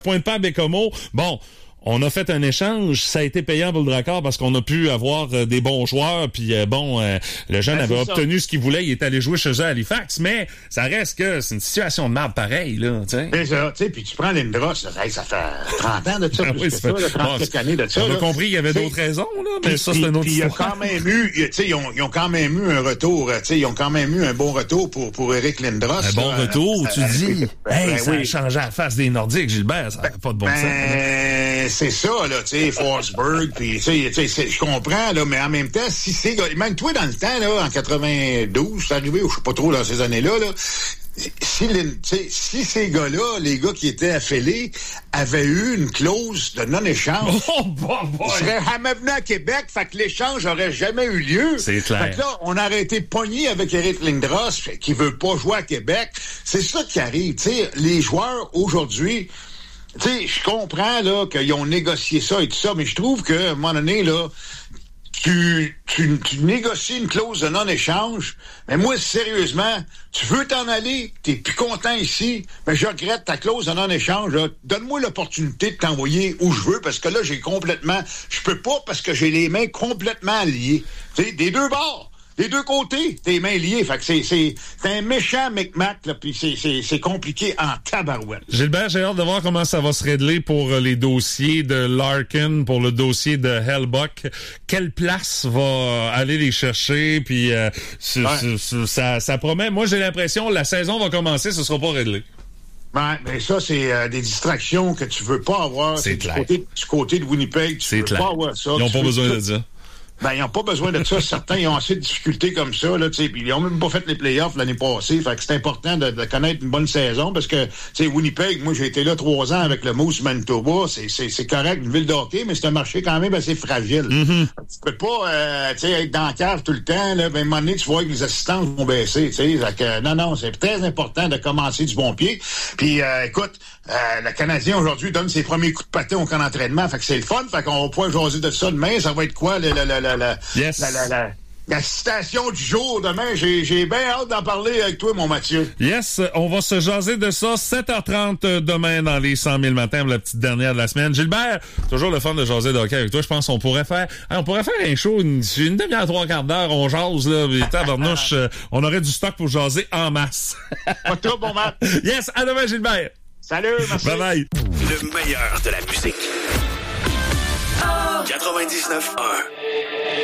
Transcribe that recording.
Pointe-pas à Bécomo. Bon. On a fait un échange, ça a été payant pour le Drakkar parce qu'on a pu avoir des bons joueurs, puis le jeune avait obtenu ce qu'il voulait, il est allé jouer chez eux à Halifax, mais ça reste que c'est une situation de merde pareille, là, tu sais. C'est ça, tu sais, puis tu prends Lindros, ça fait 30 ans de ça, plus que ça, 30 quelques années de ça. On a compris qu'il y avait d'autres raisons, là, mais ça, c'est un autre histoire. Il y a quand même eu, tu sais, ils ont quand même eu un retour, tu sais, ils ont quand même eu un bon retour pour Eric Lindros. Un bon retour, tu dis? Ça a changé la face des Nordiques, Gilbert, ça n'a pas de bon sens. C'est ça, là, tu sais, Forsberg, puis tu sais, je comprends, là, mais en même temps, si c'est... Même toi, dans le temps, là, en 92, c'est arrivé, ou je sais pas trop, dans ces années-là, là, si ces gars-là, les gars qui étaient affiliés, avaient eu une clause de non-échange, ils seraient jamais venus à Québec, fait que l'échange aurait jamais eu lieu. C'est clair. Fait que là, on aurait été pogné avec Eric Lindros, qui veut pas jouer à Québec. C'est ça qui arrive, tu sais, les joueurs, aujourd'hui... Tu sais, je comprends, là, qu'ils ont négocié ça et tout ça, mais je trouve qu'à un moment donné, là, tu négocies une clause de non-échange, mais moi, sérieusement, tu veux t'en aller, t'es plus content ici, mais je regrette ta clause de non-échange, là. Donne-moi l'opportunité de t'envoyer où je veux, parce que là, je peux pas parce que j'ai les mains complètement liées. Tu sais, des deux bords. Des deux côtés, tes mains liées. Fait que c'est un méchant micmac, là, puis c'est compliqué en tabarouette. Gilbert, j'ai hâte de voir comment ça va se régler pour les dossiers de Larkin, pour le dossier de Hellbuck. Quelle place va aller les chercher, puis ça promet. Moi, j'ai l'impression que la saison va commencer, ce sera pas réglé. Ouais, mais ça, c'est des distractions que tu veux pas avoir. C'est clair. Du côté de Winnipeg, tu veux pas avoir ça. Ils n'ont pas besoin de ça. Ben, ils n'ont pas besoin de ça. Certains, ils ont assez de difficultés comme ça, là, tu sais. Puis ils ont même pas fait les playoffs l'année passée. Fait que c'est important de connaître une bonne saison parce que, tu sais, Winnipeg, moi, j'ai été là 3 ans avec le Moose Manitoba. C'est correct, une ville de hockey, mais c'est un marché quand même assez fragile. Mm-hmm. Tu peux pas, tu sais, être dans la cave tout le temps, là. Ben, à un moment donné, tu vois que les assistances vont baisser, tu sais. Fait que, non, c'est très important de commencer du bon pied. Puis, écoute, le Canadien, aujourd'hui, donne ses premiers coups de patin au camp d'entraînement. Fait que c'est le fun. Fait qu'on va pouvoir jaser de ça demain. Ça va être quoi, la citation du jour demain, j'ai bien hâte d'en parler avec toi, mon Mathieu. Yes, on va se jaser de ça 7h30 demain dans les 100 000 matins, la petite dernière de la semaine. Gilbert, toujours le fun de jaser de hockey avec toi. Je pense qu'on pourrait faire un show, une demi-heure, 3/4 d'heure, on jase, là, tabarnouche, on aurait du stock pour jaser en masse. Pas trop, bon Matt. Yes, à demain, Gilbert. Salut, merci. Bye bye. Le meilleur de la musique. 99.1